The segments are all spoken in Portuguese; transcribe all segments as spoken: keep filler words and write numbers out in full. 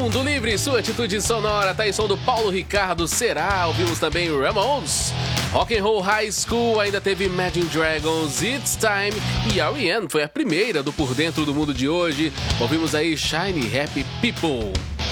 Mundo Livre, sua atitude sonora, tá em som do Paulo Ricardo, Será, ouvimos também Ramones, Rock and Roll High School, ainda teve Imagine Dragons, It's Time e R E M foi a primeira do Por Dentro do Mundo de hoje, ouvimos aí Shiny Happy People.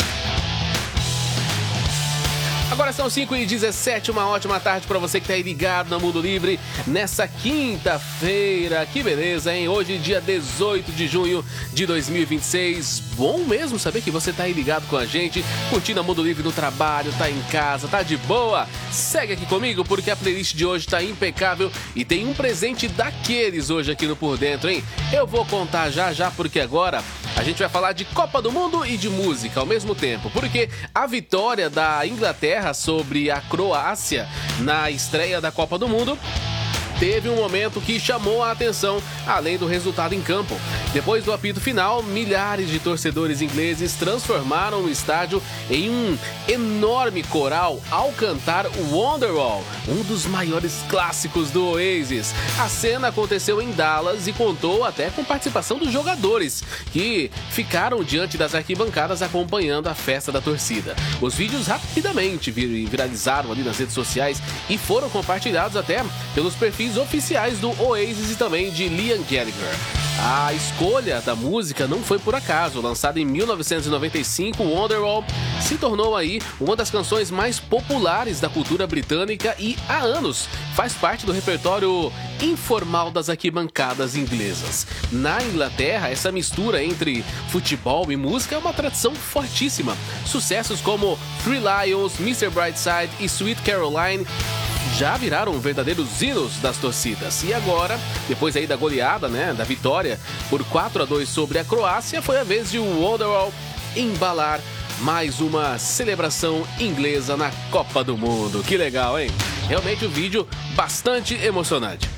Agora são cinco e dezessete, uma ótima tarde para você que tá aí ligado no Mundo Livre nessa quinta-feira. Que beleza, hein? Hoje, dia dezoito de junho de dois mil e vinte e seis. Bom mesmo saber que você tá aí ligado com a gente, curtindo a Mundo Livre no trabalho, tá em casa, tá de boa. Segue aqui comigo porque a playlist de hoje tá impecável e tem um presente daqueles hoje aqui no Por Dentro, hein? Eu vou contar já já porque agora a gente vai falar de Copa do Mundo e de música ao mesmo tempo, porque a vitória da Inglaterra sobre a Croácia na estreia da Copa do Mundo teve um momento que chamou a atenção, além do resultado em campo. Depois do apito final, milhares de torcedores ingleses transformaram o estádio em um enorme coral ao cantar Wonderwall, um dos maiores clássicos do Oasis. A cena aconteceu em Dallas e contou até com participação dos jogadores, que ficaram diante das arquibancadas acompanhando a festa da torcida. Os vídeos rapidamente viralizaram ali nas redes sociais e foram compartilhados até pelos perfis oficiais do Oasis e também de Liam Gallagher. A escolha da música não foi por acaso. Lançada em mil novecentos e noventa e cinco, Wonderwall se tornou aí uma das canções mais populares da cultura britânica e há anos faz parte do repertório informal das arquibancadas inglesas. Na Inglaterra, essa mistura entre futebol e música é uma tradição fortíssima. Sucessos como Three Lions, mister Brightside e Sweet Caroline já viraram verdadeiros hinos das torcidas. E agora, depois aí da goleada, né, da vitória por quatro a dois sobre a Croácia, foi a vez de Wonderwall embalar mais uma celebração inglesa na Copa do Mundo. Que legal, hein? Realmente o vídeo bastante emocionante.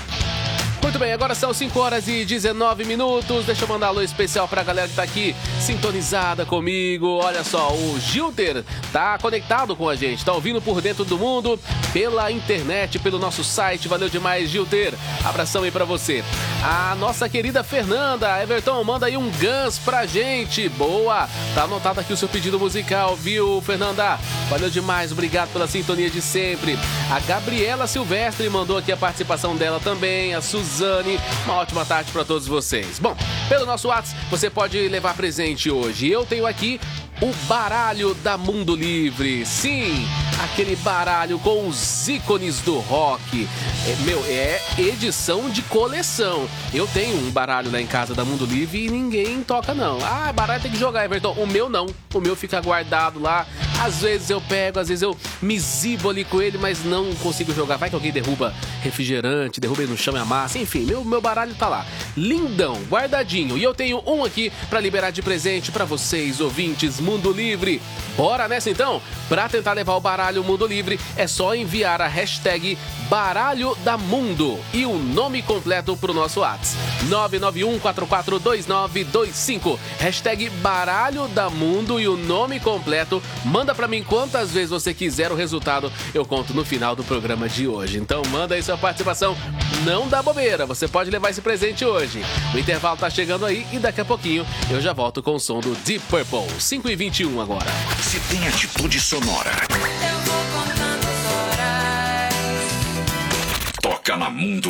Muito bem, agora são cinco horas e dezenove minutos. Deixa eu mandar um alô especial pra galera que tá aqui sintonizada comigo. Olha só, o Gilter tá conectado com a gente, tá ouvindo Por Dentro do Mundo pela internet, pelo nosso site. Valeu demais, Gilter. Abração aí pra você. A nossa querida Fernanda, Everton, manda aí um Guns pra gente. Boa! Tá anotado aqui o seu pedido musical, viu, Fernanda? Valeu demais, obrigado pela sintonia de sempre. A Gabriela Silvestre mandou aqui a participação dela também, a Suzane. Uma ótima tarde para todos vocês. Bom, pelo nosso WhatsApp, você pode levar presente hoje. Eu tenho aqui o baralho da Mundo Livre. Sim, aquele baralho com os ícones do rock. É, meu, é edição de coleção. Eu tenho um baralho lá em casa da Mundo Livre e ninguém toca não. Ah, baralho tem que jogar, Everton. O meu não. O meu fica guardado lá. Às vezes eu pego, às vezes eu me zibo ali com ele, mas não consigo jogar. Vai que alguém derruba refrigerante, derruba ele no chão e amassa. Enfim, meu, meu baralho tá lá. Lindão, guardadinho. E eu tenho um aqui pra liberar de presente pra vocês, ouvintes Mundo Livre. Bora nessa então? Pra tentar levar o baralho Mundo Livre, é só enviar a hashtag Baralho da Mundo e o nome completo pro nosso WhatsApp. nove nove um quatro quatro dois nove dois cinco. Hashtag Baralho da Mundo e o nome completo. Manda pra mim quantas vezes você quiser, o resultado eu conto no final do programa de hoje. Então manda aí sua participação, não dá bobeira, você pode levar esse presente hoje. O intervalo tá chegando aí e daqui a pouquinho eu já volto com o som do Deep Purple. cinco e vinte e um agora. Se tem atitude sonora, eu vou contando as horas. toca na Mundo